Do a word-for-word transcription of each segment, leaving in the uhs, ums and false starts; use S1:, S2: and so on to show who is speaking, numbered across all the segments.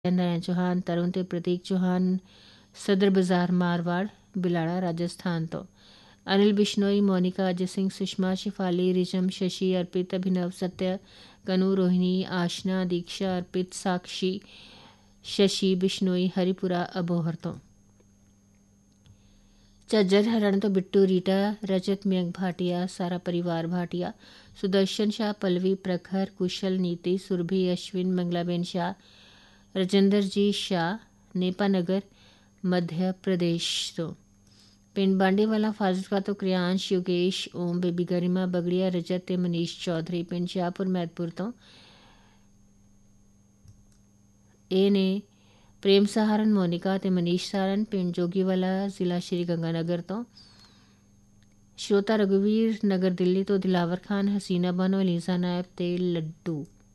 S1: नारायण चौहान तरुण ते प्रतीक चौहान सदर बाजार मारवाड़ बिलाड़ा राजस्थान तो अनिल बिश्नोई मोनिका अजय सिंह सुषमा शिफाली रिजम शशि अर्पित अभिनव सत्य कनु रोहिणी आशना दीक्षा अर्पित साक्षी शशि बिश्नोई हरिपुरा अबोहर तो झज्जर हरण तो बिट्टू रीटा रजत मयंक भाटिया सारा परिवार भाटिया सुदर्शन शाह पल्लवी प्रखर कुशल नीति सुरभि अश्विन मंगलाबेन शाह राजेंद्र जी शाह नेपानगर मध्य प्रदेश तो पिंड बांडीवाला फाजिलका तो क्रियांश योगेश ओम बेबी गरिमा बगड़िया रजत ते मनीष चौधरी पिंड शाहपुर मैदपुर तो ए ने प्रेम सहारन मोनिका ते मनीष सारन पिंड जोगीवाला जिला श्री गंगानगर तो श्रोता रघुवीर नगर दिल्ली तो दिलावर खान हसीना बनो लीजा नायब ते लड्डू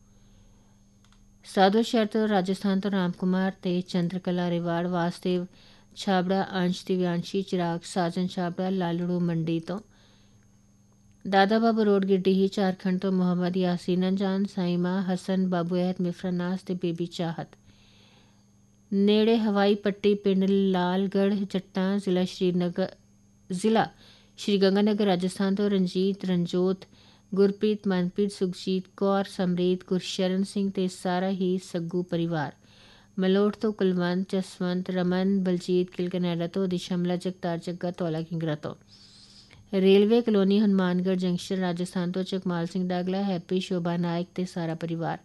S1: साधु शहर तो राजस्थान तो राम कुमार ते चंद्रकला रेवाड़ वासदेव छाबड़ा अंश दिव्यांशी चिराग साजन छाबड़ा लालड़ू मंडी तो दादा बाबू रोड गिड्डी ही झारखंड तो मोहम्मद यासीन अंजान साइमा हसन बाबू अहद मिफ्रानास ते बेबी चाहत नेड़े हवाई पट्टी पिंड लालगढ़ जट्टा जिला श्रीनगर जिला श्रीगंगानगर राजस्थान तो रंजीत रंजोत गुरप्रीत मनप्रीत सुखजीत कौर समरीत गुरशरण सिंह ते सारा ही सग्गू परिवार मलोट तो कुलवंत जसवंत रमन बलजीत किल कनाडा तो दिशमला जगतार जग्गा तौला किंगरा तो railway colony Hanumangarh junction Rajasthan तो चकमाल सिंह डागला हैप्पी शोभा नायक ते सारा परिवार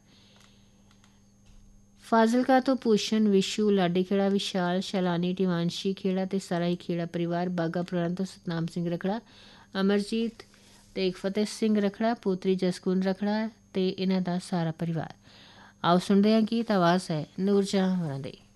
S1: फाजिलका तो पूषण विशु लाडी खेड़ा विशाल शैलानी टिवांशी खेड़ा ते सारा ही खेड़ा परिवार बागा पुराना तो सतनाम सिंह रखड़ा अमरजीत ते एक फतेह सिंह रखड़ा पुत्री जसकुन रखड़ा ते इन्हां दा सारा परिवार आओ सुनते हैं गीत आवाज़ है नूरजहां होरां दी।